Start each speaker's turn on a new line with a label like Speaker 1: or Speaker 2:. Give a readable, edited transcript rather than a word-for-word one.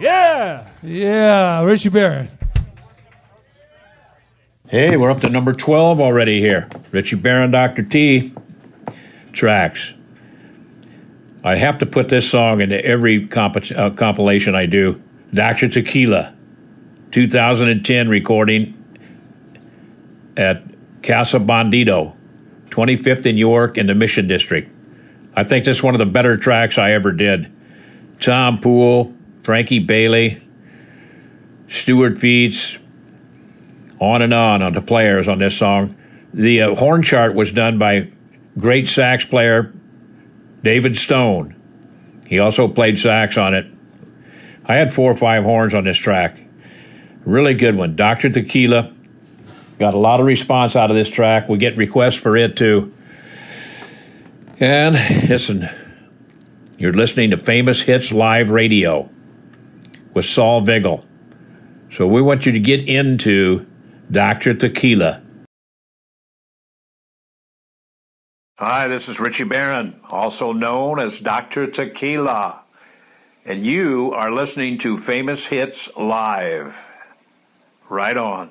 Speaker 1: Yeah, Richie Barron.
Speaker 2: Hey, we're up to number 12 already here. Richie Barron, Dr. T tracks. I have to put this song into every compilation I do. Dr. Tequila, 2010 recording at Casa Bandito, 25th in York in the Mission District. I think this is one of the better tracks I ever did. Tom Poole, Frankie Bailey, Stuart Feets, on the players on this song. The horn chart was done by great sax player David Stone. He also played sax on it. I had 4 or 5 horns on this track. Really good one. Dr. Tequila. Got a lot of response out of this track. We get requests for it too. And listen, you're listening to Famous Hits Live Radio with Saul Vigil. So we want you to get into Dr. Tequila. Hi, this is Richie Barron, also known as Dr. Tequila. And you are listening to Famous Hits Live. Right on.